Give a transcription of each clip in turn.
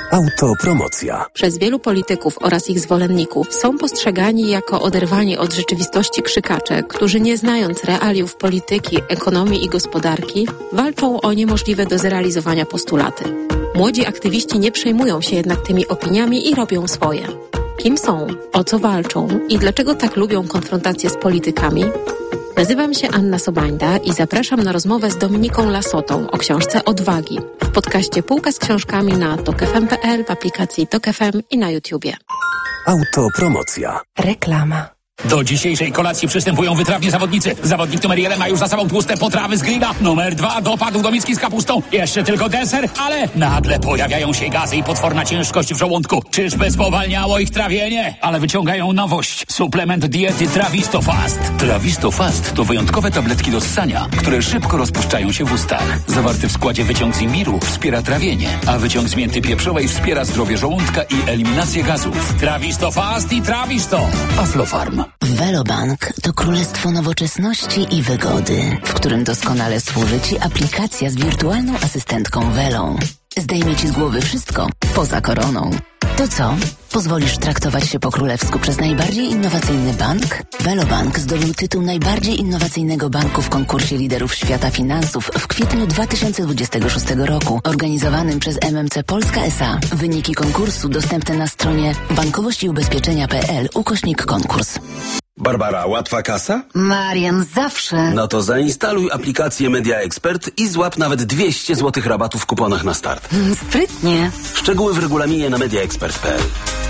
Autopromocja. Przez wielu polityków oraz ich zwolenników są postrzegani jako oderwani od rzeczywistości krzykacze, którzy nie znając realiów polityki, ekonomii i gospodarki, walczą o niemożliwe do zrealizowania postulaty. Młodzi aktywiści nie przejmują się jednak tymi opiniami i robią swoje. Kim są, o co walczą i dlaczego tak lubią konfrontację z politykami? Nazywam się Anna Sobańda i zapraszam na rozmowę z Dominiką Lasotą o książce Odwagi w podcaście Półka z książkami na tokfm.pl, w aplikacji Tok FM i na YouTubie. Autopromocja. Reklama. Do dzisiejszej kolacji przystępują wytrawni zawodnicy. Zawodnik numer 1 ma już za sobą tłuste potrawy z grilla. Numer 2 dopadł do miski z kapustą. Jeszcze tylko deser, ale nagle pojawiają się gazy i potworna ciężkość w żołądku. Czyżby spowalniało ich trawienie? Ale wyciągają nowość. Suplement diety Trawisto Fast. Trawisto Fast to wyjątkowe tabletki do ssania, które szybko rozpuszczają się w ustach. Zawarty w składzie wyciąg z imbiru wspiera trawienie, a wyciąg z mięty pieprzowej wspiera zdrowie żołądka i eliminację gazów. Trawisto Fast i Trawisto. Aflofarm. Velobank to królestwo nowoczesności i wygody, w którym doskonale służy Ci aplikacja z wirtualną asystentką Velą. Zdejmie Ci z głowy wszystko, poza koroną. To co? Pozwolisz traktować się po królewsku przez najbardziej innowacyjny bank? Velobank zdobył tytuł najbardziej innowacyjnego banku w konkursie liderów świata finansów w kwietniu 2026 roku, organizowanym przez MMC Polska S.A. Wyniki konkursu dostępne na stronie bankowościubezpieczenia.pl/konkurs. Barbara, łatwa kasa? Marian, zawsze. No to zainstaluj aplikację Media Expert i złap nawet 200 zł rabatu w kuponach na start. Sprytnie. Szczegóły w regulaminie na mediaexpert.pl.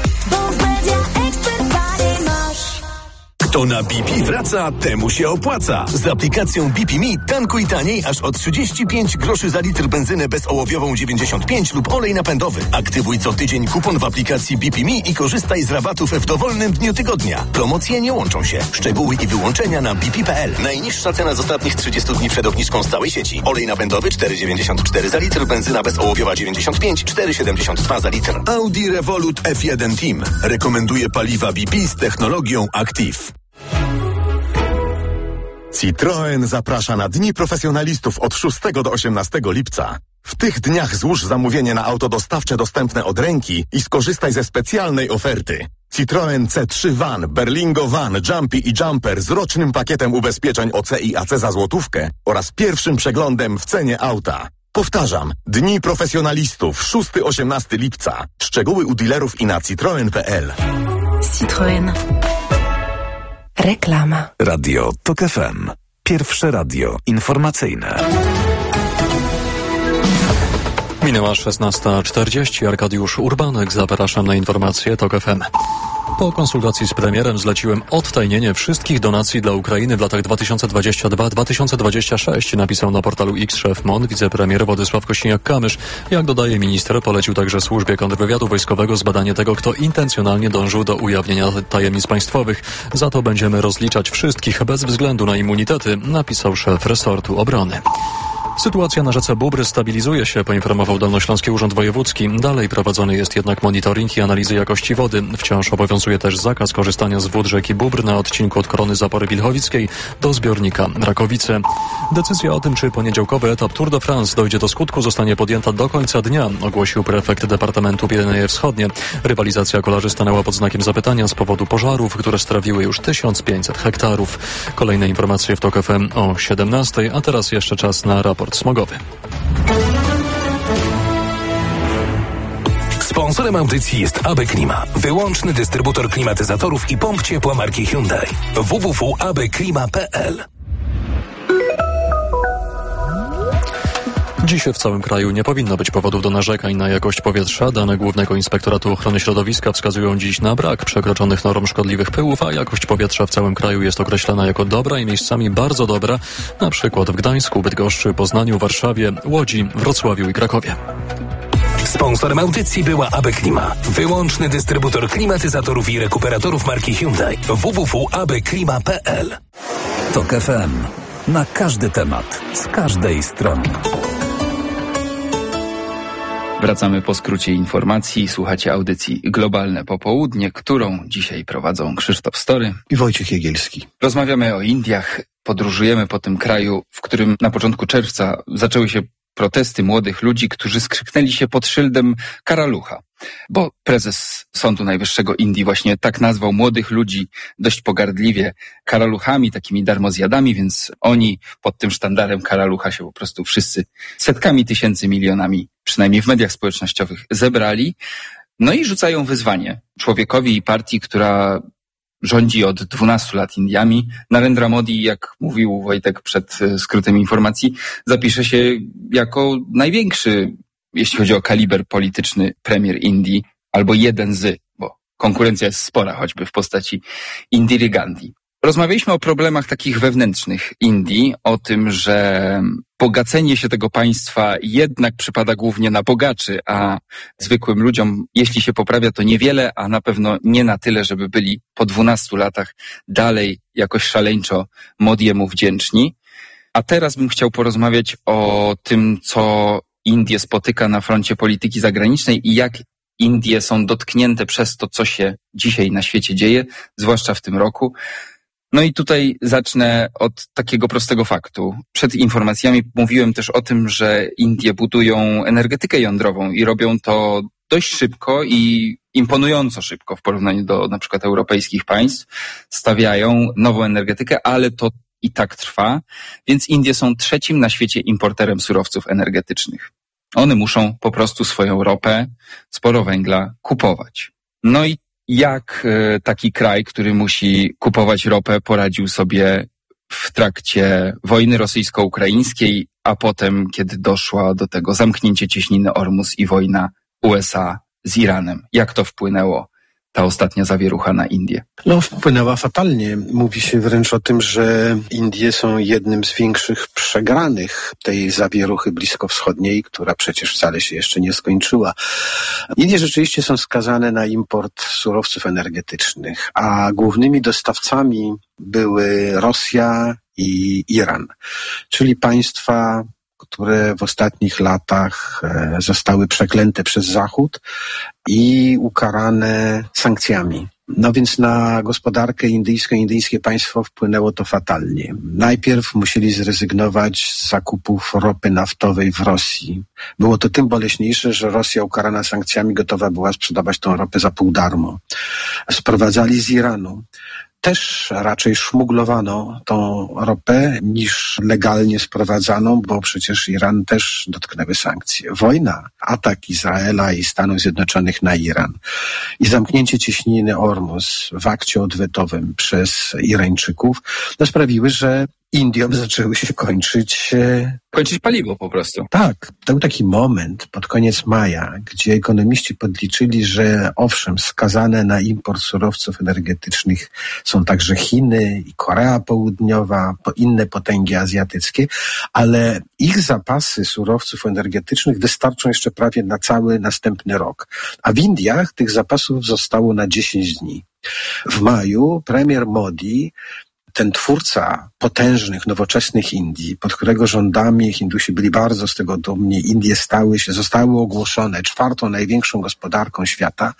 Kto na BP wraca, temu się opłaca. Z aplikacją BP Me tankuj taniej aż o 35 groszy za litr benzynę bezołowiową 95 lub olej napędowy. Aktywuj co tydzień kupon w aplikacji BP Me i korzystaj z rabatów w dowolnym dniu tygodnia. Promocje nie łączą się. Szczegóły i wyłączenia na bp.pl. Najniższa cena z ostatnich 30 dni przed obniżką z całej sieci. Olej napędowy 4,94 za litr, benzyna bezołowiowa 95, 4,72 za litr. Audi Revolut F1 Team rekomenduje paliwa BP z technologią Active. Citroen zaprasza na Dni Profesjonalistów od 6 do 18 lipca. W tych dniach złóż zamówienie na auto dostawcze dostępne od ręki i skorzystaj ze specjalnej oferty. Citroen C3 Van, Berlingo Van, Jumpy i Jumper z rocznym pakietem ubezpieczeń OC i AC za złotówkę oraz pierwszym przeglądem w cenie auta. Powtarzam, Dni Profesjonalistów 6-18 lipca. Szczegóły u dealerów i na citroen.pl. Citroen. Reklama. Radio Tok FM. Pierwsze radio informacyjne. Minęła 16:40. Arkadiusz Urbanek, zapraszam na informacje Tok FM. Po konsultacji z premierem zleciłem odtajnienie wszystkich donacji dla Ukrainy w latach 2022-2026, napisał na portalu X szef MON, wicepremier Władysław Kosiniak-Kamysz. Jak dodaje minister, polecił także służbie kontrwywiadu wojskowego zbadanie tego, kto intencjonalnie dążył do ujawnienia tajemnic państwowych. Za to będziemy rozliczać wszystkich bez względu na immunitety, napisał szef resortu obrony. Sytuacja na rzece Bóbr stabilizuje się, poinformował Dolnośląski Urząd Wojewódzki. Dalej prowadzony jest jednak monitoring i analizy jakości wody. Wciąż obowiązuje też zakaz korzystania z wód rzeki Bóbr na odcinku od Korony Zapory Wilchowickiej do zbiornika Rakowice. Decyzja o tym, czy poniedziałkowy etap Tour de France dojdzie do skutku, zostanie podjęta do końca dnia, ogłosił prefekt Departamentu Pireneje Wschodnie. Rywalizacja kolarzy stanęła pod znakiem zapytania z powodu pożarów, które strawiły już 1500 hektarów. Kolejne informacje w TOK FM o 17:00, a teraz jeszcze czas na raport smogowy. Sponsorem audycji jest AB Klima, wyłączny dystrybutor klimatyzatorów i pomp ciepła marki Hyundai. www.abklima.pl. Dziś w całym kraju nie powinno być powodów do narzekań na jakość powietrza. Dane Głównego Inspektoratu Ochrony Środowiska wskazują dziś na brak przekroczonych norm szkodliwych pyłów, a jakość powietrza w całym kraju jest określana jako dobra i miejscami bardzo dobra, na przykład w Gdańsku, Bydgoszczy, Poznaniu, Warszawie, Łodzi, Wrocławiu i Krakowie. Sponsorem audycji była AB Klima, wyłączny dystrybutor klimatyzatorów i rekuperatorów marki Hyundai. www.abklima.pl. Tok FM. Na każdy temat, z każdej strony. Wracamy po skrócie informacji. Słuchacie audycji Globalne Popołudnie, którą dzisiaj prowadzą Krzysztof Story i Wojciech Jegielski. Rozmawiamy o Indiach, podróżujemy po tym kraju, w którym na początku czerwca zaczęły się protesty młodych ludzi, którzy skrzyknęli się pod szyldem Karalucha. Bo prezes Sądu Najwyższego Indii właśnie tak nazwał młodych ludzi dość pogardliwie karaluchami, takimi darmozjadami, więc oni pod tym sztandarem Karalucha się po prostu wszyscy setkami tysięcy, milionami, przynajmniej w mediach społecznościowych, zebrali. No i rzucają wyzwanie człowiekowi i partii, która rządzi od 12 lat Indiami. Narendra Modi, jak mówił Wojtek przed skrótem informacji, zapisze się jako największy, jeśli chodzi o kaliber polityczny, premier Indii, albo jeden z, bo konkurencja jest spora, choćby w postaci Indiry Gandhi. Rozmawialiśmy o problemach takich wewnętrznych Indii, o tym, że bogacenie się tego państwa jednak przypada głównie na bogaczy, a zwykłym ludziom, jeśli się poprawia, to niewiele, a na pewno nie na tyle, żeby byli po 12 latach dalej jakoś szaleńczo Modiemu wdzięczni. A teraz bym chciał porozmawiać o tym, co Indie spotyka na froncie polityki zagranicznej i jak Indie są dotknięte przez to, co się dzisiaj na świecie dzieje, zwłaszcza w tym roku. No i tutaj zacznę od takiego prostego faktu. Przed informacjami mówiłem też o tym, że Indie budują energetykę jądrową i robią to dość szybko i imponująco szybko w porównaniu do na przykład europejskich państw. Stawiają nową energetykę, ale to i tak trwa, więc Indie są trzecim na świecie importerem surowców energetycznych. One muszą po prostu swoją ropę, sporo węgla kupować. No i jak taki kraj, który musi kupować ropę, poradził sobie w trakcie wojny rosyjsko-ukraińskiej, a potem, kiedy doszło do tego zamknięcie cieśniny Ormus i wojna USA z Iranem? Jak to wpłynęło, ta ostatnia zawierucha, na Indie? No, wpłynęła fatalnie. Mówi się wręcz o tym, że Indie są jednym z większych przegranych tej zawieruchy bliskowschodniej, która przecież wcale się jeszcze nie skończyła. Indie rzeczywiście są skazane na import surowców energetycznych, a głównymi dostawcami były Rosja i Iran, czyli państwa, które w ostatnich latach zostały przeklęte przez Zachód i ukarane sankcjami. No więc na gospodarkę indyjską, indyjskie państwo wpłynęło to fatalnie. Najpierw musieli zrezygnować z zakupów ropy naftowej w Rosji. Było to tym boleśniejsze, że Rosja ukarana sankcjami gotowa była sprzedawać tą ropę za pół darmo. Sprowadzali z Iranu. Też raczej szmuglowano tą ropę niż legalnie sprowadzaną, bo przecież Iran też dotknęły sankcje. Wojna, atak Izraela i Stanów Zjednoczonych na Iran i zamknięcie cieśniny Ormus w akcie odwetowym przez Irańczyków sprawiły, że Indiom zaczęły się kończyć paliwo po prostu. Tak, to był taki moment pod koniec maja, gdzie ekonomiści podliczyli, że owszem, skazane na import surowców energetycznych są także Chiny i Korea Południowa, inne potęgi azjatyckie, ale ich zapasy surowców energetycznych wystarczą jeszcze prawie na cały następny rok. A w Indiach tych zapasów zostało na 10 dni. W maju premier Modi, ten twórca potężnych, nowoczesnych Indii, pod którego rządami Hindusi byli bardzo z tego dumni, Indie zostały ogłoszone 4. największą gospodarką świata.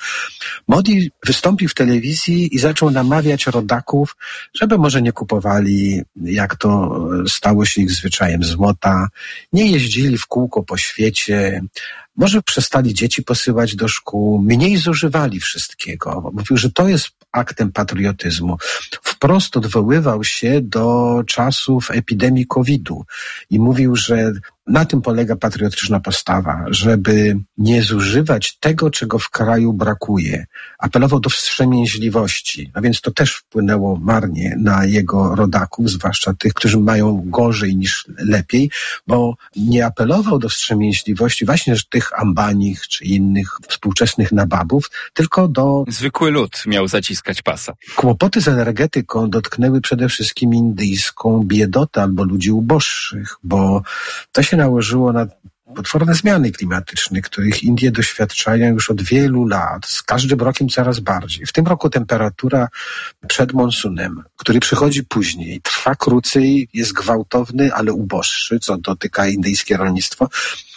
Modi wystąpił w telewizji i zaczął namawiać rodaków, żeby może nie kupowali, jak to stało się ich zwyczajem, złota, nie jeździli w kółko po świecie, może przestali dzieci posyłać do szkół, mniej zużywali wszystkiego. Mówił, że to jest aktem patriotyzmu. Wprost odwoływał się do czasów epidemii COVID-u i mówił, że na tym polega patriotyczna postawa, żeby nie zużywać tego, czego w kraju brakuje. Apelował do wstrzemięźliwości, a więc to też wpłynęło marnie na jego rodaków, zwłaszcza tych, którzy mają gorzej niż lepiej, bo nie apelował do wstrzemięźliwości właśnie tych Ambanich czy innych współczesnych nababów, tylko do... Zwykły lud miał zaciskać pasa. Kłopoty z energetyką dotknęły przede wszystkim indyjską biedotę albo ludzi uboższych, bo to się nałożyło na potworne zmiany klimatyczne, których Indie doświadczają już od wielu lat, z każdym rokiem coraz bardziej. W tym roku temperatura przed monsunem, który przychodzi później, trwa krócej, jest gwałtowny, ale uboższy, co dotyka indyjskie rolnictwo.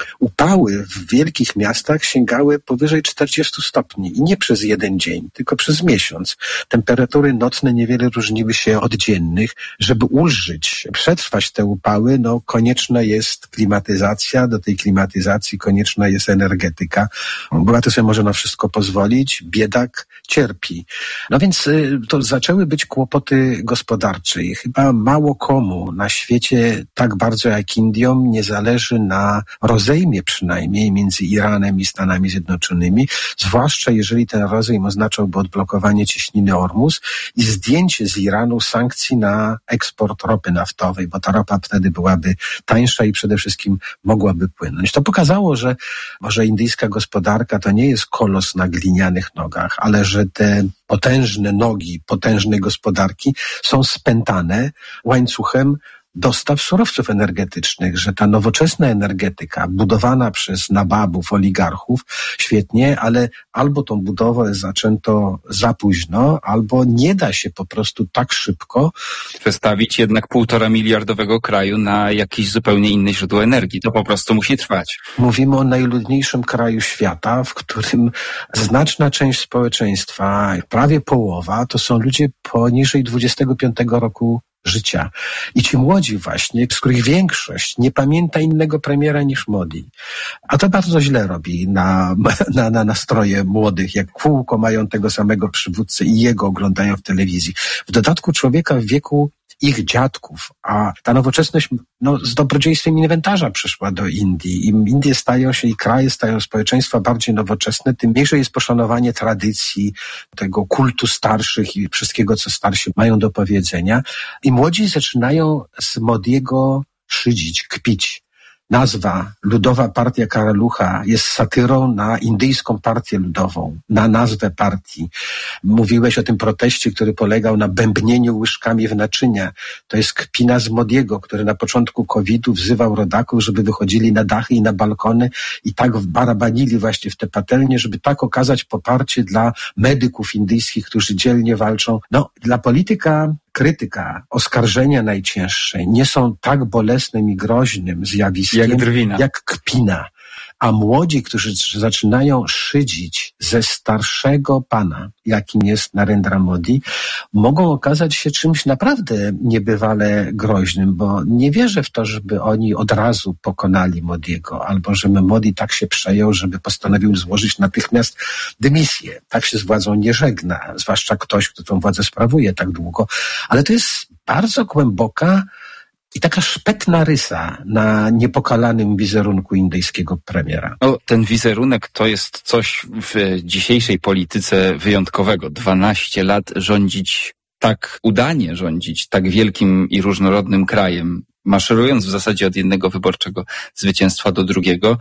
Upały w wielkich miastach sięgały powyżej 40 stopni i nie przez jeden dzień, tylko przez miesiąc. Temperatury nocne niewiele różniły się od dziennych. Żeby ulżyć, przetrwać te upały, konieczna jest klimatyzacja. Do tej klimatyzacji konieczna jest energetyka. Bogaty sobie może na wszystko pozwolić, biedak cierpi. Więc to zaczęły być kłopoty gospodarcze i chyba mało komu na świecie tak bardzo jak Indiom nie zależy na rozejmie przynajmniej między Iranem i Stanami Zjednoczonymi, zwłaszcza jeżeli ten rozejm oznaczałby odblokowanie cieśniny Ormus i zdjęcie z Iranu sankcji na eksport ropy naftowej, bo ta ropa wtedy byłaby tańsza i przede wszystkim mogłaby płynąć. To pokazało, że może indyjska gospodarka to nie jest kolos na glinianych nogach, ale że te potężne nogi potężnej gospodarki są spętane łańcuchem dostaw surowców energetycznych, że ta nowoczesna energetyka budowana przez nababów, oligarchów, świetnie, ale albo tą budowę zaczęto za późno, albo nie da się po prostu tak szybko przestawić jednak 1,5 miliardowego kraju na jakieś zupełnie inne źródło energii. To po prostu musi trwać. Mówimy o najludniejszym kraju świata, w którym znaczna część społeczeństwa, prawie połowa, to są ludzie poniżej 25 roku życia. I ci młodzi właśnie, z których większość nie pamięta innego premiera niż Modi. A to bardzo źle robi na nastroje młodych, jak kółko mają tego samego przywódcę i jego oglądają w telewizji. W dodatku człowieka w wieku ich dziadków, a ta nowoczesność z dobrodziejstwem inwentarza przyszła do Indii. Im Indie stają się i kraje stają społeczeństwa bardziej nowoczesne, tym mniejsze jest poszanowanie tradycji, tego kultu starszych i wszystkiego, co starsi mają do powiedzenia. I młodzi zaczynają z Modiego szydzić, kpić. Nazwa Ludowa Partia Karalucha jest satyrą na indyjską partię ludową, na nazwę partii. Mówiłeś o tym proteście, który polegał na bębnieniu łyżkami w naczynia. To jest kpina z Modiego, który na początku COVID-u wzywał rodaków, żeby wychodzili na dachy i na balkony i tak barabanili właśnie w te patelnie, żeby tak okazać poparcie dla medyków indyjskich, którzy dzielnie walczą. Dla polityka krytyka, oskarżenia najcięższe nie są tak bolesnym i groźnym zjawiskiem jak kpina. A młodzi, którzy zaczynają szydzić ze starszego pana, jakim jest Narendra Modi, mogą okazać się czymś naprawdę niebywale groźnym, bo nie wierzę w to, żeby oni od razu pokonali Modiego, albo żeby Modi tak się przejął, żeby postanowił złożyć natychmiast dymisję. Tak się z władzą nie żegna, zwłaszcza ktoś, kto tą władzę sprawuje tak długo. Ale to jest bardzo głęboka i taka szpetna rysa na niepokalanym wizerunku indyjskiego premiera. Ten wizerunek to jest coś w dzisiejszej polityce wyjątkowego. 12 lat rządzić, tak udanie rządzić tak wielkim i różnorodnym krajem, maszerując w zasadzie od jednego wyborczego zwycięstwa do drugiego,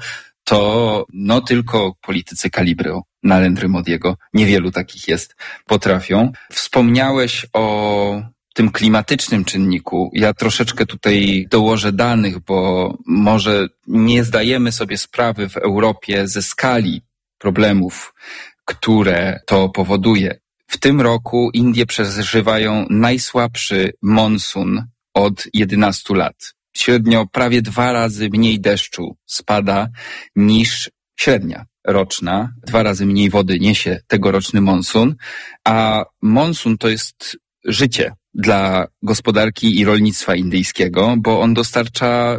to tylko politycy kalibru Narendry Modiego, niewielu takich jest, potrafią. Wspomniałeś o tym klimatycznym czynniku. Ja troszeczkę tutaj dołożę danych, bo może nie zdajemy sobie sprawy w Europie ze skali problemów, które to powoduje. W tym roku Indie przeżywają najsłabszy monsun od 11 lat. Średnio prawie 2 razy mniej deszczu spada niż średnia roczna. 2 razy mniej wody niesie tegoroczny monsun, a monsun to jest życie dla gospodarki i rolnictwa indyjskiego, bo on dostarcza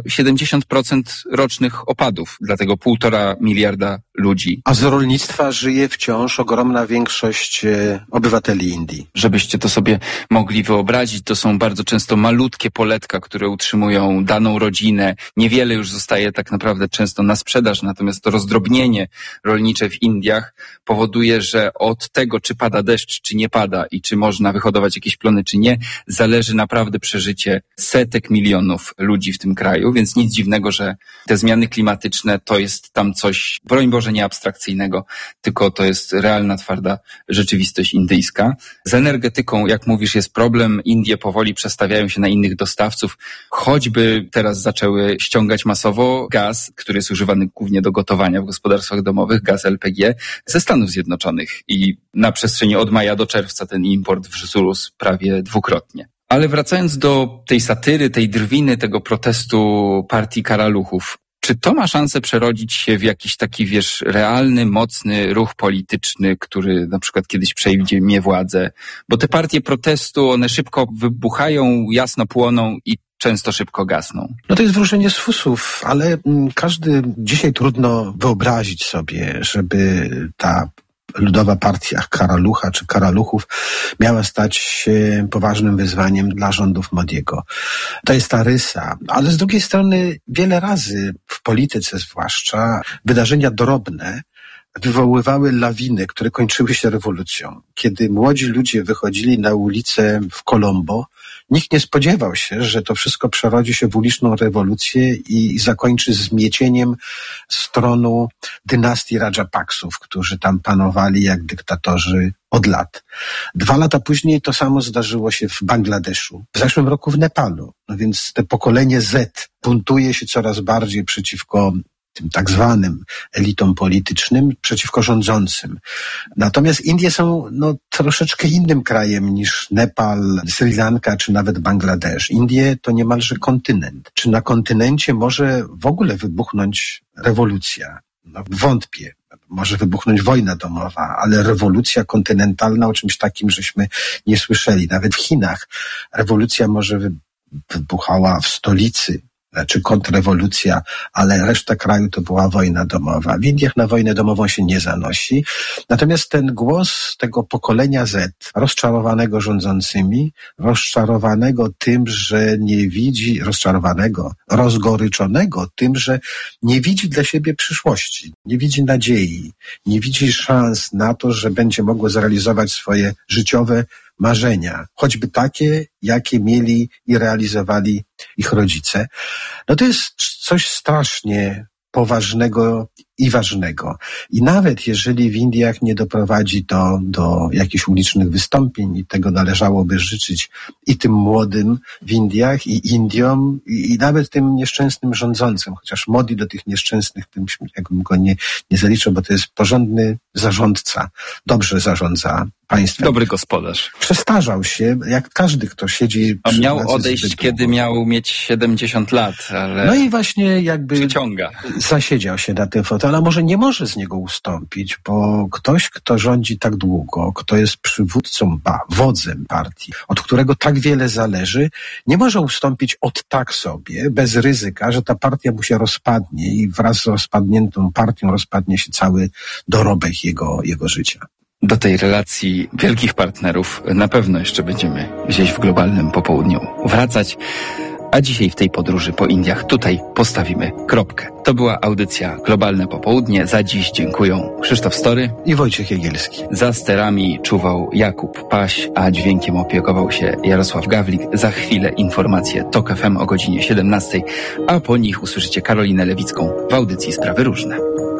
70% rocznych opadów dla tego 1,5 miliarda ludzi. A z rolnictwa żyje wciąż ogromna większość obywateli Indii. Żebyście to sobie mogli wyobrazić, to są bardzo często malutkie poletka, które utrzymują daną rodzinę. Niewiele już zostaje tak naprawdę często na sprzedaż, natomiast to rozdrobnienie rolnicze w Indiach powoduje, że od tego, czy pada deszcz, czy nie pada i czy można wyhodować jakieś plony, czy nie, zależy naprawdę przeżycie setek milionów ludzi w tym kraju, więc nic dziwnego, że te zmiany klimatyczne to jest tam coś, broń Boże, nie abstrakcyjnego, tylko to jest realna, twarda rzeczywistość indyjska. Z energetyką, jak mówisz, jest problem. Indie powoli przestawiają się na innych dostawców, choćby teraz zaczęły ściągać masowo gaz, który jest używany głównie do gotowania w gospodarstwach domowych, gaz LPG, ze Stanów Zjednoczonych i na przestrzeni od maja do czerwca ten import wzrósł prawie dwukrotnie. Ale wracając do tej satyry, tej drwiny, tego protestu partii karaluchów, czy to ma szansę przerodzić się w jakiś taki, realny, mocny ruch polityczny, który na przykład kiedyś przejmie władzę? Bo te partie protestu, one szybko wybuchają, jasno płoną i często szybko gasną. No to jest wróżenie z fusów, ale dzisiaj trudno wyobrazić sobie, żeby ta Ludowa Partia Karalucha czy Karaluchów miała stać się poważnym wyzwaniem dla rządów Modiego. To jest ta rysa, ale z drugiej strony wiele razy w polityce zwłaszcza wydarzenia drobne wywoływały lawiny, które kończyły się rewolucją. Kiedy młodzi ludzie wychodzili na ulicę w Colombo, nikt nie spodziewał się, że to wszystko przerodzi się w uliczną rewolucję i zakończy zmiecieniem z tronu dynastii Rajapaksów, którzy tam panowali jak dyktatorzy od lat. 2 lata później to samo zdarzyło się w Bangladeszu, w zeszłym roku w Nepalu. No więc te pokolenie Z buntuje się coraz bardziej przeciwko tym tak zwanym elitom politycznym, przeciwko rządzącym. Natomiast Indie są troszeczkę innym krajem niż Nepal, Sri Lanka czy nawet Bangladesz. Indie to niemalże kontynent. Czy na kontynencie może w ogóle wybuchnąć rewolucja? Wątpię. Może wybuchnąć wojna domowa, ale rewolucja kontynentalna o czymś takim żeśmy nie słyszeli. Nawet w Chinach rewolucja może wybuchała w stolicy, czy kontrrewolucja, ale reszta kraju to była wojna domowa. W Indiach na wojnę domową się nie zanosi. Natomiast ten głos tego pokolenia Z, rozczarowanego rządzącymi, rozczarowanego tym, że nie widzi, rozgoryczonego tym, że nie widzi dla siebie przyszłości, nie widzi nadziei, nie widzi szans na to, że będzie mogło zrealizować swoje życiowe marzenia, choćby takie, jakie mieli i realizowali ich rodzice. No to jest coś strasznie poważnego i ważnego. I nawet jeżeli w Indiach nie doprowadzi to do jakichś ulicznych wystąpień, i tego należałoby życzyć i tym młodym w Indiach, i Indiom, i nawet tym nieszczęsnym rządzącym, chociaż Modi do tych nieszczęsnych, tym jakbym go nie zaliczył, bo to jest porządny zarządca, dobrze zarządza państwem. Dobry gospodarz. Przestarzał się, jak każdy, kto siedzi... On miał odejść, kiedy miał mieć 70 lat, ale... No i właśnie jakby... Przyciąga. Zasiedział się na tym fotelu, a może nie może z niego ustąpić, bo ktoś, kto rządzi tak długo, kto jest przywódcą, wodzem partii, od którego tak wiele zależy, nie może ustąpić od tak sobie, bez ryzyka, że ta partia mu się rozpadnie i wraz z rozpadniętą partią rozpadnie się cały dorobek jego życia. Do tej relacji wielkich partnerów na pewno jeszcze będziemy gdzieś w globalnym popołudniu wracać. A dzisiaj w tej podróży po Indiach tutaj postawimy kropkę. To była audycja Globalne Popołudnie. Za dziś dziękuję Krzysztof Story i Wojciech Jagielski. Za sterami czuwał Jakub Paś, a dźwiękiem opiekował się Jarosław Gawlik. Za chwilę informacje TOK FM o godzinie 17, a po nich usłyszycie Karolinę Lewicką w audycji Sprawy Różne.